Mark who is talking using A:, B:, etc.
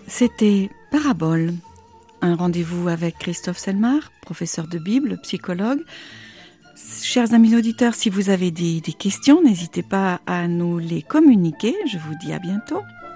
A: C'était Parabole, un rendez-vous avec Christophe Selmar, professeur de Bible, psychologue. Chers amis auditeurs, si vous avez des questions, n'hésitez pas à nous les communiquer. Je vous dis à bientôt.